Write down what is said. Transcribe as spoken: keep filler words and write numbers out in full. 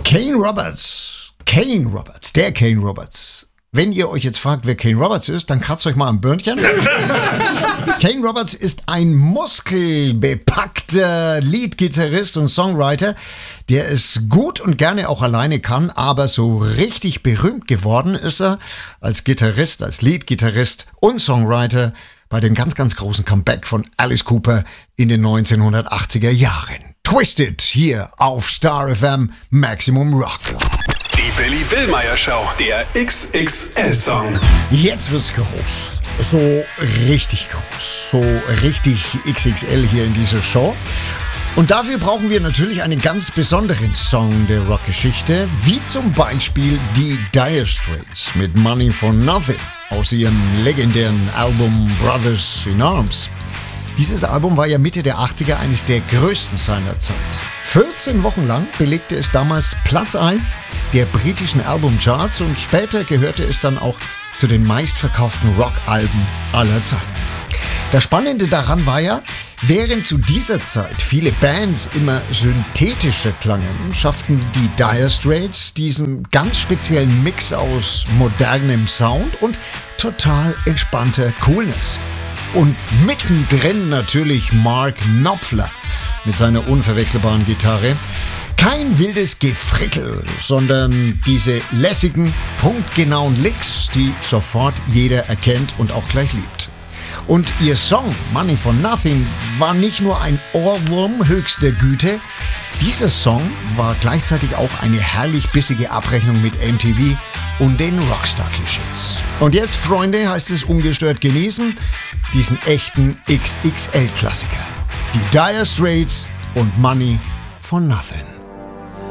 Kane Roberts. Kane Roberts. Der Kane Roberts. Wenn ihr euch jetzt fragt, wer Kane Roberts ist, dann kratzt euch mal am Birnchen. Kane Roberts ist ein muskelbepackter Leadgitarrist und Songwriter, der es gut und gerne auch alleine kann, aber so richtig berühmt geworden ist er als Gitarrist, als Leadgitarrist und Songwriter bei dem ganz, ganz großen Comeback von Alice Cooper in den neunzehnhundertachtziger Jahren. Twisted hier auf Star F M Maximum Rock. Die Billy Billmeyer Show, der X X L-Song. Jetzt wird's groß. So richtig groß. So richtig X X L hier in dieser Show. Und dafür brauchen wir natürlich einen ganz besonderen Song der Rockgeschichte, wie zum Beispiel die Dire Straits mit Money for Nothing aus ihrem legendären Album Brothers in Arms. Dieses Album war ja Mitte der achtziger eines der größten seiner Zeit. vierzehn Wochen lang belegte es damals Platz eins der britischen Albumcharts und später gehörte es dann auch zu den meistverkauften Rockalben aller Zeiten. Das Spannende daran war ja, während zu dieser Zeit viele Bands immer synthetischer klangen, schafften die Dire Straits diesen ganz speziellen Mix aus modernem Sound und total entspannter Coolness. Und mittendrin natürlich Mark Knopfler mit seiner unverwechselbaren Gitarre. Kein wildes Gefrickel, sondern diese lässigen, punktgenauen Licks, die sofort jeder erkennt und auch gleich liebt. Und ihr Song Money for Nothing war nicht nur ein Ohrwurm höchster Güte, dieser Song war gleichzeitig auch eine herrlich bissige Abrechnung mit M T V und den Rockstar-Klischees. Und jetzt, Freunde, heißt es ungestört genießen, diesen echten X X L-Klassiker. Die Dire Straits und Money for Nothing.